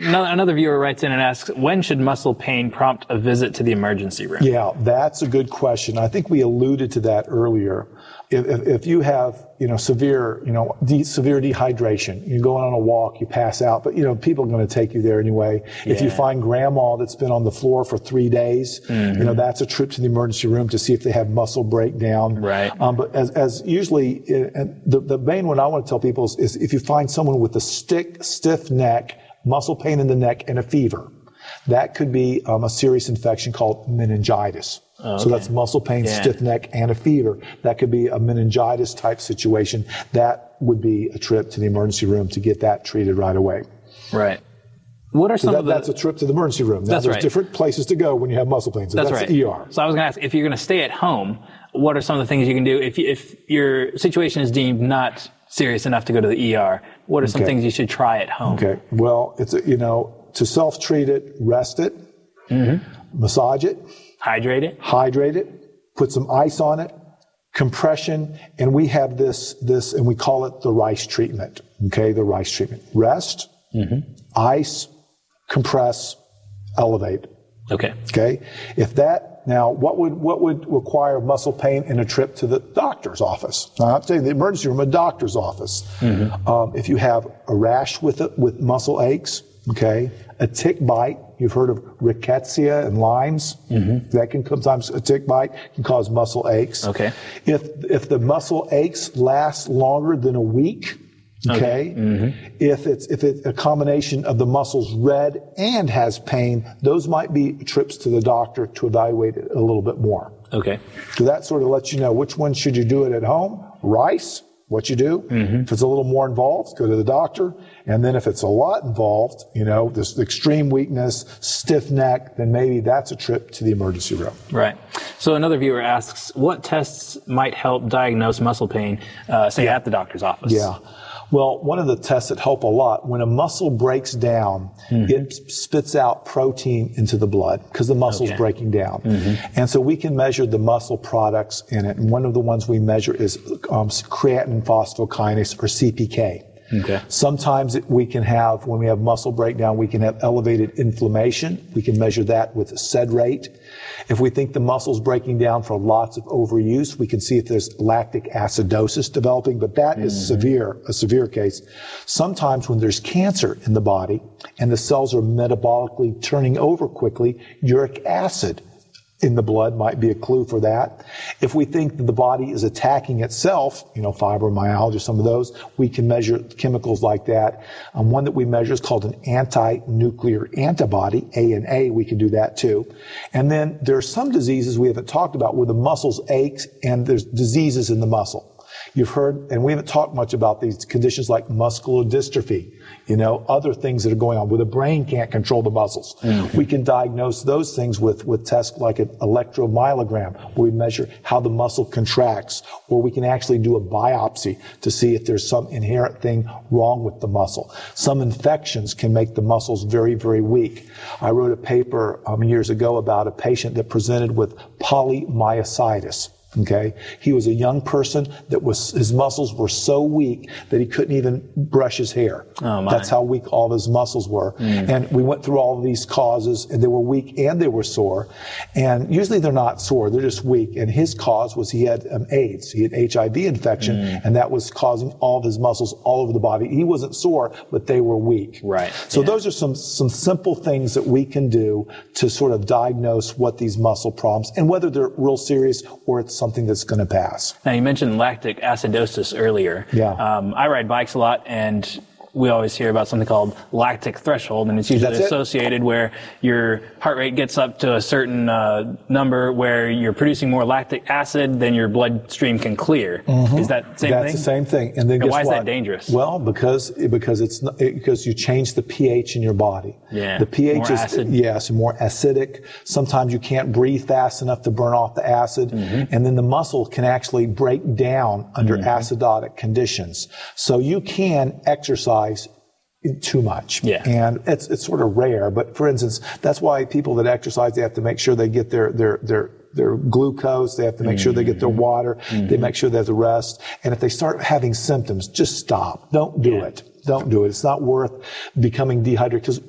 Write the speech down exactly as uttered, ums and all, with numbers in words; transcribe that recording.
Another viewer writes in and asks, when should muscle pain prompt a visit to the emergency room? Yeah, that's a good question. I think we alluded to that earlier. If, if, if you have, you know, severe, you know, de- severe dehydration, you're going on a walk, you pass out, but, you know, people are going to take you there anyway. Yeah. If you find grandma that's been on the floor for three days, mm-hmm. you know, that's a trip to the emergency room to see if they have muscle breakdown. Right. Um, but as, as usually, uh, the, the main one I want to tell people is, is if you find someone with a stick, stiff neck, muscle pain in the neck, and a fever, that could be um, a serious infection called meningitis. Oh, okay. So that's muscle pain, yeah. stiff neck, and a fever. That could be a meningitis type situation. That would be a trip to the emergency room to get that treated right away. Right. What are so some that, of the... That's a trip to the emergency room. Now, that's there's right. different places to go when you have muscle pain. So that's, that's right. the E R. So I was going to ask, if you're going to stay at home, what are some of the things you can do if you, if your situation is deemed not serious enough to go to the E R? What are some okay. things you should try at home? Okay. Well, it's a, you know, to self-treat it, rest it, mm-hmm. massage it, hydrate it, hydrate it, put some ice on it, compression, and we have this, this, and we call it the RICE treatment. Okay, the RICE treatment. Rest, mm-hmm. ice, compress, elevate. Okay. Okay. If that, now, what would, what would require muscle pain in a trip to the doctor's office? Now, I'm not saying the emergency room, a doctor's office. Mm-hmm. Um, if you have a rash with it, with muscle aches, okay, a tick bite. You've heard of rickettsia and Lyme's. Mm-hmm. That can sometimes a tick bite can cause muscle aches. Okay. If if the muscle aches last longer than a week, okay. okay. Mm-hmm. If it's if it's a combination of the muscles red and has pain, those might be trips to the doctor to evaluate it a little bit more. Okay. So that sort of lets you know which one should you do it at home. RICE. What you do. Mm-hmm. If it's a little more involved, go to the doctor. And then if it's a lot involved, you know, this extreme weakness, stiff neck, then maybe that's a trip to the emergency room. Right. So another viewer asks, what tests might help diagnose muscle pain, uh, say yeah. at the doctor's office? Yeah. Well, one of the tests that help a lot, when a muscle breaks down, mm-hmm. it spits out protein into the blood because the muscle's okay. breaking down. Mm-hmm. And so we can measure the muscle products in it. And one of the ones we measure is um, creatine phosphokinase, or C P K. Okay. Sometimes it, we can have, when we have muscle breakdown, we can have elevated inflammation. We can measure that with a S E D rate. If we think the muscle's breaking down for lots of overuse, we can see if there's lactic acidosis developing, but that mm-hmm. is severe, a severe case. Sometimes when there's cancer in the body and the cells are metabolically turning over quickly, uric acid in the blood might be a clue for that. If we think that the body is attacking itself, you know, fibromyalgia, some of those, we can measure chemicals like that. Um, one that we measure is called an anti-nuclear antibody, A N A. We can do that too. And then there are some diseases we haven't talked about where the muscles ache and there's diseases in the muscle. You've heard, and we haven't talked much about these conditions like muscular dystrophy, you know, other things that are going on where the brain can't control the muscles. Mm-hmm. We can diagnose those things with, with tests like an electromyogram, where we measure how the muscle contracts, or we can actually do a biopsy to see if there's some inherent thing wrong with the muscle. Some infections can make the muscles very, very weak. I wrote a paper um, years ago about a patient that presented with polymyositis. Okay. He was a young person that was, his muscles were so weak that he couldn't even brush his hair. Oh, my. That's how weak all of his muscles were. Mm. And we went through all of these causes, and they were weak and they were sore. And usually they're not sore, they're just weak. And his cause was he had um, AIDS. He had H I V infection, mm. and that was causing all of his muscles all over the body. He wasn't sore, but they were weak. Right. So yeah. those are some, some simple things that we can do to sort of diagnose what these muscle problems, and whether they're real serious or it's something that's going to pass. Now, you mentioned lactic acidosis earlier. Yeah. Um, I ride bikes a lot, and we always hear about something called lactic threshold, and it's usually That's associated it. where your heart rate gets up to a certain uh, number where you're producing more lactic acid than your bloodstream can clear. Mm-hmm. Is that the same That's thing? That's the same thing. And then and guess why is what? that dangerous? Well, because because it's not, it, because you change the pH in your body. Yeah. The pH more is acid. yes, more acidic. Sometimes you can't breathe fast enough to burn off the acid, mm-hmm. and then the muscle can actually break down under mm-hmm. acidotic conditions. So you can exercise too much. Yeah. And it's it's sort of rare, but for instance, that's why people that exercise, they have to make sure they get their their their their glucose, they have to make mm-hmm. sure they get their water, mm-hmm. they make sure they have the rest. And if they start having symptoms, just stop. Don't do yeah. it. Don't do it. It's not worth becoming dehydrated, because